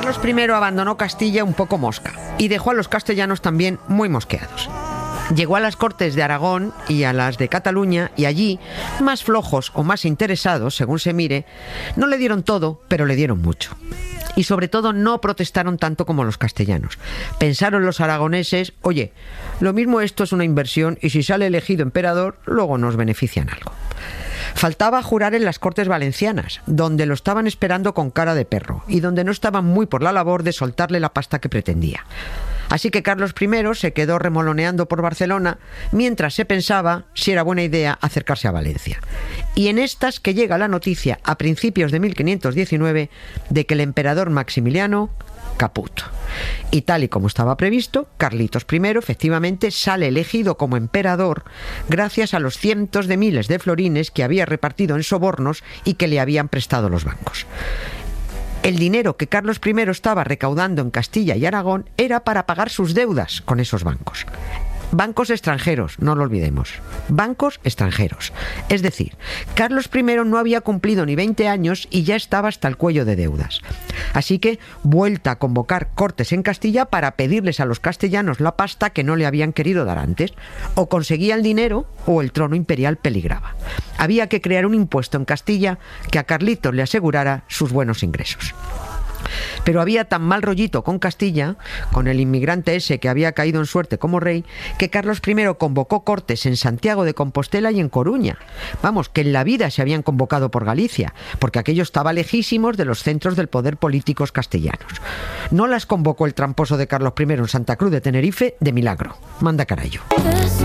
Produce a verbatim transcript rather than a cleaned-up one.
Carlos primero abandonó Castilla un poco mosca y dejó a los castellanos también muy mosqueados. Llegó a las Cortes de Aragón y a las de Cataluña y allí, más flojos o más interesados, según se mire, no le dieron todo, pero le dieron mucho. Y sobre todo no protestaron tanto como los castellanos. Pensaron los aragoneses, oye, lo mismo esto es una inversión y si sale elegido emperador, luego nos benefician algo. Faltaba jurar en las Cortes Valencianas, donde lo estaban esperando con cara de perro y donde no estaban muy por la labor de soltarle la pasta que pretendía. Así que Carlos primero se quedó remoloneando por Barcelona mientras se pensaba si era buena idea acercarse a Valencia. Y en estas que llega la noticia a principios de mil quinientos diecinueve de que el emperador Maximiliano caput. Y tal y como estaba previsto, Carlitos primero efectivamente sale elegido como emperador gracias a los cientos de miles de florines que había repartido en sobornos y que le habían prestado los bancos. El dinero que Carlos primero estaba recaudando en Castilla y Aragón era para pagar sus deudas con esos bancos. Bancos extranjeros, no lo olvidemos. Bancos extranjeros. Es decir, Carlos primero no había cumplido ni veinte años y ya estaba hasta el cuello de deudas. Así que, vuelta a convocar cortes en Castilla para pedirles a los castellanos la pasta que no le habían querido dar antes. O conseguía el dinero o el trono imperial peligraba. Había que crear un impuesto en Castilla que a Carlitos le asegurara sus buenos ingresos. Pero había tan mal rollito con Castilla, con el inmigrante ese que había caído en suerte como rey, que Carlos primero convocó cortes en Santiago de Compostela y en Coruña. Vamos, que en la vida se habían convocado por Galicia, porque aquello estaba lejísimos de los centros del poder políticos castellanos. No las convocó el tramposo de Carlos primero en Santa Cruz de Tenerife de milagro. Manda carayo.